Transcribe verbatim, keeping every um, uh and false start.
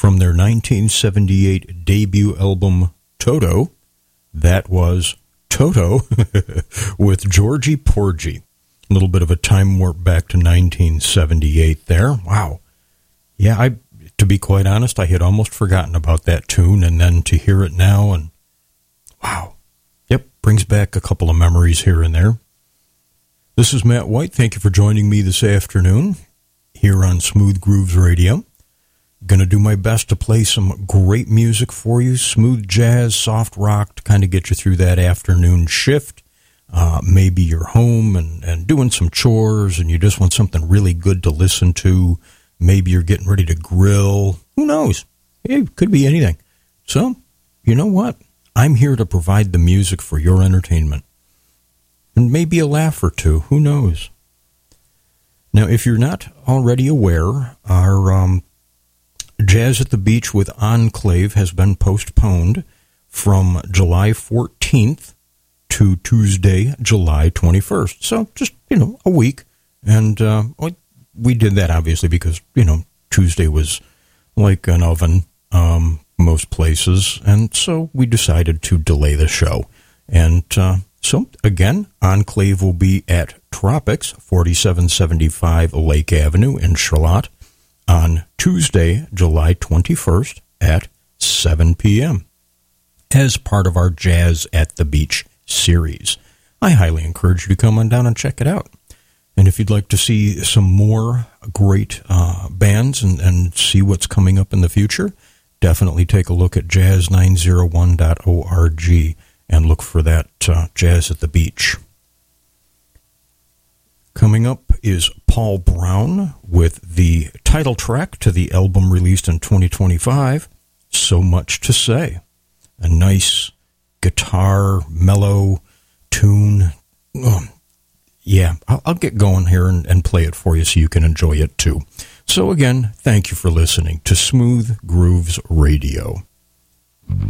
from their nineteen seventy-eight debut album, Toto. That was Toto with Georgie Porgy. A little bit of a time warp back to nineteen seventy-eight there. Wow. Yeah, I to be quite honest, I had almost forgotten about that tune, and then to hear it now, and wow. Yep, brings back a couple of memories here and there. This is Matt White. Thank you for joining me this afternoon here on Smooth Grooves Radio. Going to do my best to play some great music for you, smooth jazz, soft rock, to kind of get you through that afternoon shift. Uh, maybe you're home and, and doing some chores and you just want something really good to listen to. Maybe you're getting ready to grill. Who knows? It could be anything. So, you know what? I'm here to provide the music for your entertainment. And maybe a laugh or two. Who knows? Now, if you're not already aware, our um, Jazz at the Beach with Enclave has been postponed from July fourteenth to Tuesday, July twenty-first. So just, you know, a week. And uh, we did that, obviously, because, you know, Tuesday was like an oven, um, most places. And so we decided to delay the show. And uh, so, again, Enclave will be at Tropics, forty-seven seventy-five Lake Avenue in Charlotte, on Tuesday, July twenty-first at seven p.m. as part of our Jazz at the Beach series. I highly encourage you to come on down and check it out. And if you'd like to see some more great uh, bands and, and see what's coming up in the future, definitely take a look at jazz nine oh one dot org and look for that uh, Jazz at the Beach. Coming up is Paul Brown with the title track to the album released in twenty twenty-five, So Much to Say. A nice guitar, mellow tune. Oh, yeah, I'll, I'll get going here and, and play it for you so you can enjoy it too. So again, thank you for listening to Smooth Grooves Radio.